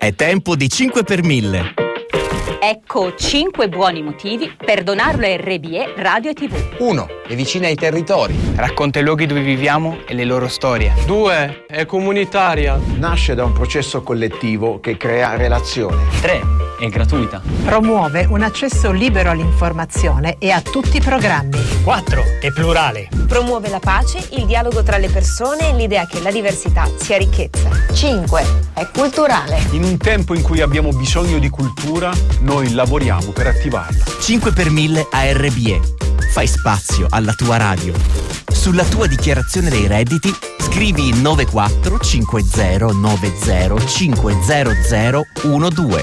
È tempo di 5 per 1000. Ecco 5 buoni motivi per donarlo a RBE Radio e TV. 1. È vicina ai territori. Racconta i luoghi dove viviamo e le loro storie. 2. È comunitaria. Nasce da un processo collettivo che crea relazione. 3. È gratuita. Promuove un accesso libero all'informazione e a tutti i programmi. 4. È plurale. Promuove la pace, il dialogo tra le persone e l'idea che la diversità sia ricchezza. 5. È culturale. In un tempo in cui abbiamo bisogno di cultura, noi lavoriamo per attivarla. 5 per 1000 a RBE. Fai spazio alla tua radio. Sulla tua dichiarazione dei redditi scrivi 945090500012.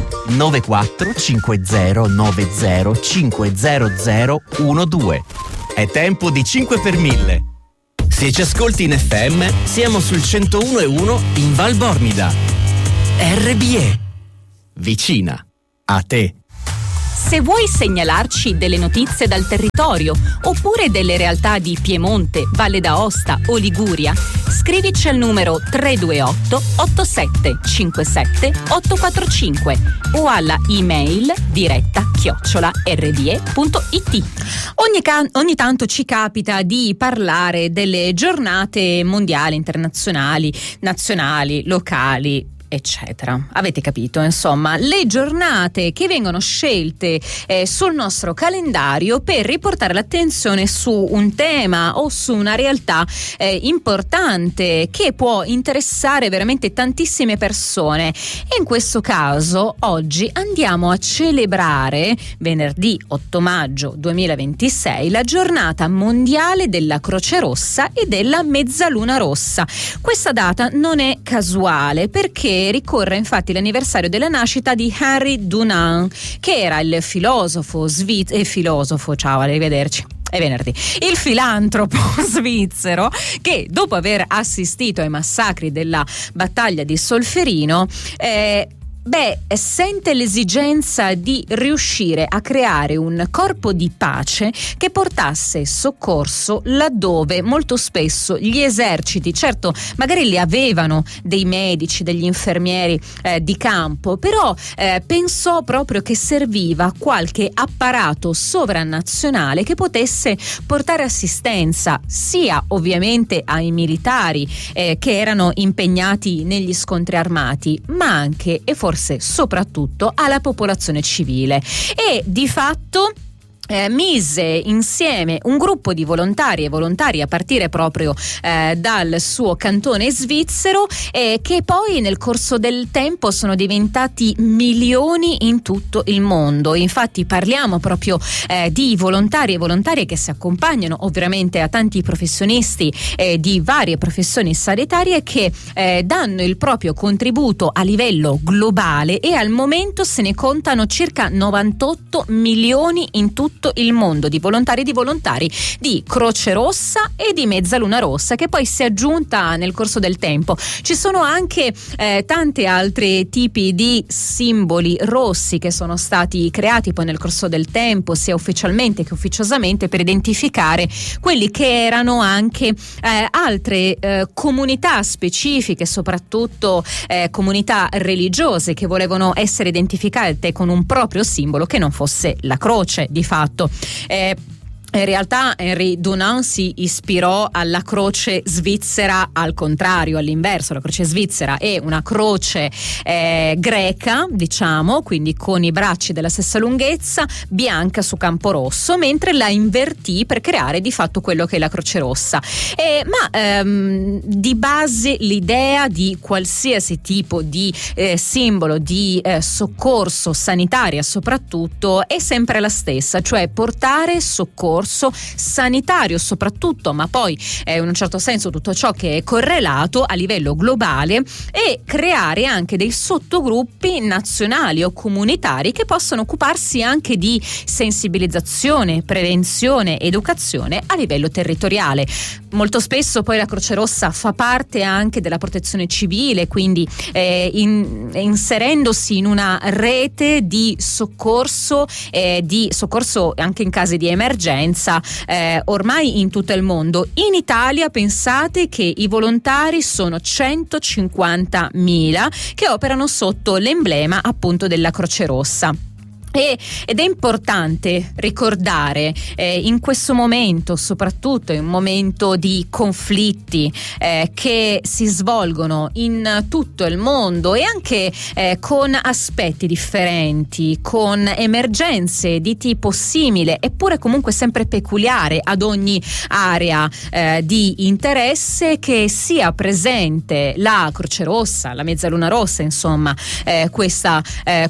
945090500012. È tempo di 5 per 1000. Se ci ascolti in FM, siamo sul 101.1 in Val Bormida. RBE. Vicina a te. Se vuoi segnalarci delle notizie dal territorio oppure delle realtà di Piemonte, Valle d'Aosta o Liguria, scrivici al numero 328 8757 845 o alla email diretta@rbe.it. Ogni tanto ci capita di parlare delle giornate mondiali, internazionali, nazionali, locali, eccetera. Avete capito, insomma, le giornate che vengono scelte sul nostro calendario per riportare l'attenzione su un tema o su una realtà importante che può interessare veramente tantissime persone. E in questo caso oggi andiamo a celebrare venerdì 8 maggio 2026 la giornata mondiale della Croce Rossa e della Mezzaluna Rossa. Questa data non è casuale perché ricorre infatti l'anniversario della nascita di Henry Dunant, che era il filosofo ciao, arrivederci. È venerdì. Il filantropo svizzero che, dopo aver assistito ai massacri della battaglia di Solferino, sente l'esigenza di riuscire a creare un corpo di pace che portasse soccorso laddove molto spesso gli eserciti, certo magari li avevano dei medici, degli infermieri di campo, però pensò proprio che serviva qualche apparato sovranazionale che potesse portare assistenza sia ovviamente ai militari che erano impegnati negli scontri armati, ma anche e forse soprattutto alla popolazione civile. E di fatto mise insieme un gruppo di volontari e volontari a partire proprio dal suo cantone svizzero, che poi nel corso del tempo sono diventati milioni in tutto il mondo. Infatti parliamo proprio di volontari e volontarie che si accompagnano ovviamente a tanti professionisti di varie professioni sanitarie che danno il proprio contributo a livello globale, e al momento se ne contano circa 98 milioni in tutto il mondo di volontari di Croce Rossa e di Mezzaluna Rossa, che poi si è aggiunta nel corso del tempo. Ci sono anche tanti altri tipi di simboli rossi che sono stati creati poi nel corso del tempo, sia ufficialmente che ufficiosamente, per identificare quelli che erano anche altre comunità specifiche, soprattutto comunità religiose che volevano essere identificate con un proprio simbolo che non fosse la croce di fatto. In realtà Henry Dunant si ispirò alla croce svizzera al contrario, all'inverso. La croce svizzera è una croce greca, diciamo, quindi con i bracci della stessa lunghezza, bianca su campo rosso, mentre la invertì per creare di fatto quello che è la Croce Rossa. Di base l'idea di qualsiasi tipo di simbolo di soccorso sanitaria soprattutto è sempre la stessa, cioè portare soccorso sanitario soprattutto, ma poi in un certo senso tutto ciò che è correlato a livello globale, e creare anche dei sottogruppi nazionali o comunitari che possono occuparsi anche di sensibilizzazione, prevenzione, educazione a livello territoriale. Molto spesso poi la Croce Rossa fa parte anche della protezione civile, quindi inserendosi in una rete di soccorso anche in casi di emergenza, presenza ormai in tutto il mondo. In Italia pensate che i volontari sono 150.000 che operano sotto l'emblema appunto della Croce Rossa. Ed è importante ricordare in questo momento, soprattutto in un momento di conflitti che si svolgono in tutto il mondo e anche con aspetti differenti, con emergenze di tipo simile eppure comunque sempre peculiare ad ogni area di interesse, che sia presente la Croce Rossa, la Mezzaluna Rossa, insomma questa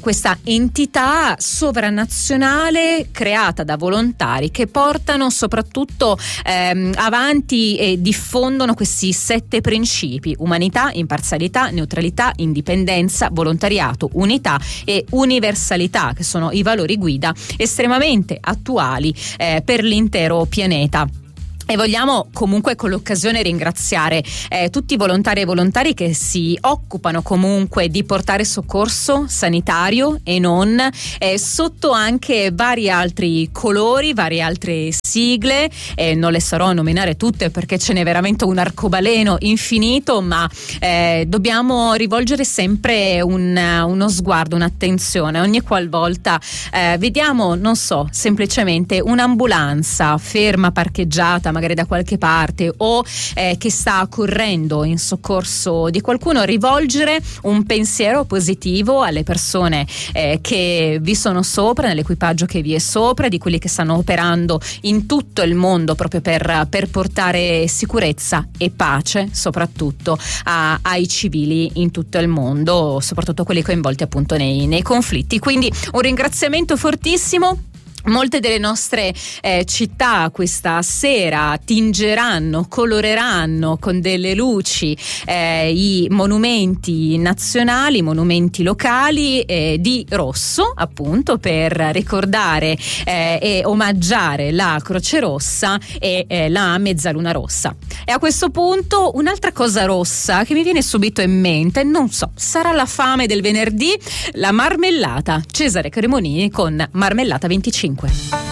entità sovranazionale creata da volontari che portano soprattutto avanti e diffondono questi 7 principi: umanità, imparzialità, neutralità, indipendenza, volontariato, unità e universalità, che sono i valori guida estremamente attuali per l'intero pianeta. E vogliamo comunque con l'occasione ringraziare tutti i volontari e volontari che si occupano comunque di portare soccorso sanitario e non, sotto anche vari altri colori, varie altre sigle, non le sarò nominare tutte perché ce n'è veramente un arcobaleno infinito, ma dobbiamo rivolgere sempre uno sguardo, un'attenzione ogni qualvolta vediamo, non so, semplicemente un'ambulanza ferma, parcheggiata magari da qualche parte o che sta correndo in soccorso di qualcuno, rivolgere un pensiero positivo alle persone che vi sono sopra, nell'equipaggio che vi è sopra, di quelli che stanno operando in tutto il mondo proprio per portare sicurezza e pace soprattutto ai civili in tutto il mondo, soprattutto quelli coinvolti appunto nei conflitti. Quindi un ringraziamento fortissimo. Molte delle nostre città questa sera tingeranno, coloreranno con delle luci i monumenti nazionali, i monumenti locali di rosso, appunto per ricordare e omaggiare la Croce Rossa e la Mezzaluna Rossa. E a questo punto un'altra cosa rossa che mi viene subito in mente, non so, sarà la fame del venerdì, la marmellata. Cesare Cremonini con Marmellata 25.